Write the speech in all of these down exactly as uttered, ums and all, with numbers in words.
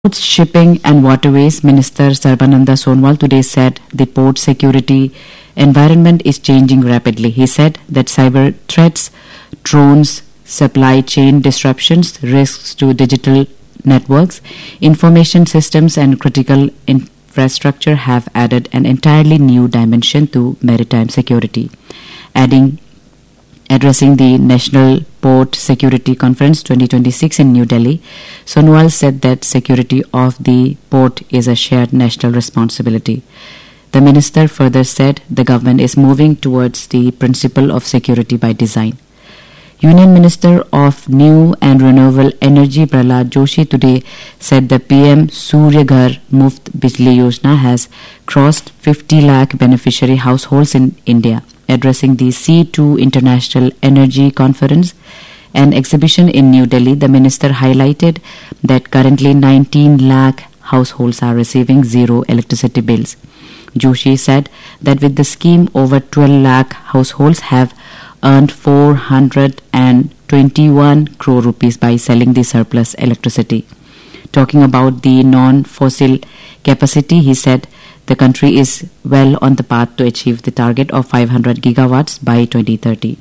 Ports, Shipping and Waterways Minister Sarbananda Sonowal today said the port security environment is changing rapidly. He said that cyber threats, drones, supply chain disruptions, risks to digital networks, information systems and critical infrastructure have added an entirely new dimension to maritime security. Adding Addressing the National Port Security Conference twenty twenty-six in New Delhi, Sonowal said that security of the port is a shared national responsibility. The minister further said the government is moving towards the principle of security by design. Union Minister of New and Renewable Energy Prahlad Joshi today said the P M Surya Ghar Muft Bijli Yojana has crossed fifty lakh beneficiary households in India. Addressing the C two International Energy Conference and exhibition in New Delhi, the minister highlighted that currently nineteen lakh households are receiving zero electricity bills. Joshi said that with the scheme, over twelve lakh households have earned four hundred twenty-one crore rupees by selling the surplus electricity. Talking about the non-fossil capacity, he said the country is well on the path to achieve the target of five hundred gigawatts by twenty thirty.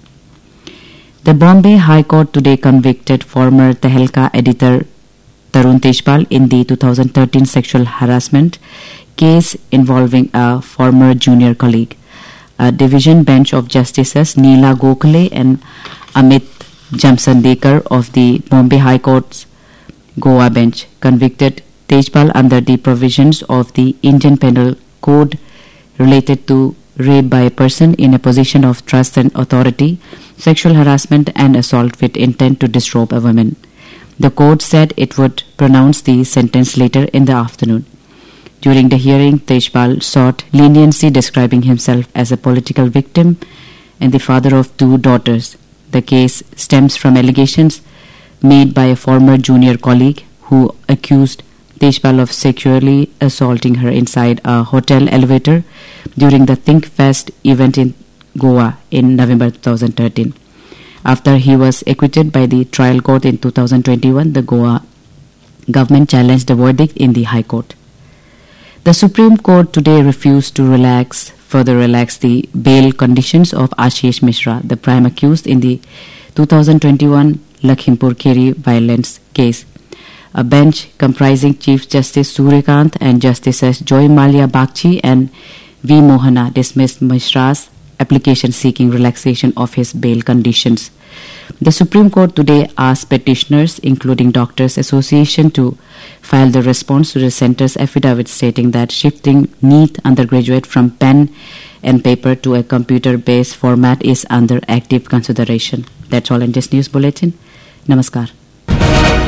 The Bombay High Court today convicted former Tehelka editor Tarun Tejpal in the two thousand thirteen sexual harassment case involving a former junior colleague. A division bench of Justices Neela Gokhale and Amit Jamsandekar of the Bombay High Court's Goa bench convicted Tejpal under the provisions of the Indian Penal Code related to rape by a person in a position of trust and authority, sexual harassment and assault with intent to disrobe a woman. The court said it would pronounce the sentence later in the afternoon. During the hearing, Tejpal sought leniency, describing himself as a political victim and the father of two daughters. The case stems from allegations made by a former junior colleague who accused Tejpal of sexually assaulting her inside a hotel elevator during the Think Fest event in Goa in November twenty thirteen. After he was acquitted by the trial court in two thousand twenty-one, the Goa government challenged the verdict in the High Court. The Supreme Court today refused to relax, further relax the bail conditions of Ashish Mishra, the prime accused in the two thousand twenty-one Lakhimpur Kheri violence case. A bench comprising Chief Justice Suryakant and Justices Joy Malia Bagchi and V. Mohana dismissed Mishra's application seeking relaxation of his bail conditions. The Supreme Court today asked petitioners, including Doctors Association, to file the response to the centre's affidavit stating that shifting NEET undergraduate from pen and paper to a computer-based format is under active consideration. That's all in this news bulletin. Namaskar.